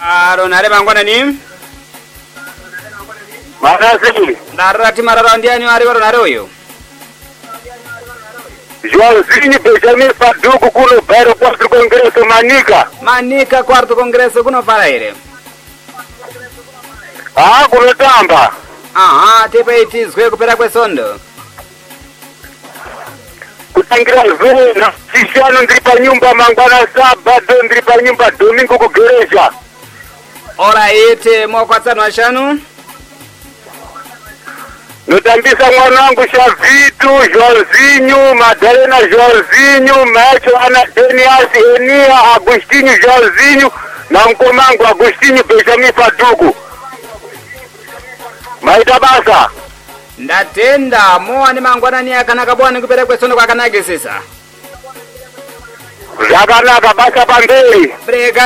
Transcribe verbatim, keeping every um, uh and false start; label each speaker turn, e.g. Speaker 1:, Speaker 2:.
Speaker 1: Aro nare bangwana ni?
Speaker 2: Manasi.
Speaker 1: Narati marara ndiani wari waro nare uyo?
Speaker 2: Joãozinho Benjamin Paduco kuno bairro quarto congresso Manica.
Speaker 1: Manica quarto congresso kuno para ere.
Speaker 2: Ah, kuno tamba.
Speaker 1: Aha, tepe itizwe kupera kwesondo.
Speaker 2: Kutangira vile na sishano ndiri pa nyumba mangwana sábado ndiri pa nyumba domingo kugereja.
Speaker 1: Ora ite mokwatsano ashanu?
Speaker 2: Notambisa mwanangu Shavitu, Joãozinho, Madalena Joãozinho, Macho Ana Denias, Enia, Agostinho Joãozinho, na mkomangu Agostinho Benjamin Paduco. Maita basa.
Speaker 1: Ndatenda moa ni mangwana ni akanaka bwani kupera kwesondo kwa kanage sisa.
Speaker 2: Zakanaka basa pamberi.
Speaker 1: Brega